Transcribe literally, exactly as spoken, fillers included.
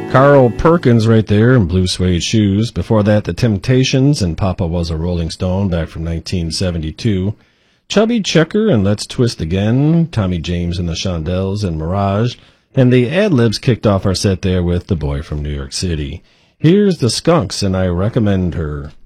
Carl Perkins right there in Blue Suede Shoes. Before that, The Temptations and Papa Was a Rolling Stone back from nineteen seventy-two. Chubby Checker and Let's Twist Again. Tommy James and the Shondells and Mirage. And the ad-libs kicked off our set there with The Boy from New York City. Here's the Skunks and I Recommend Her.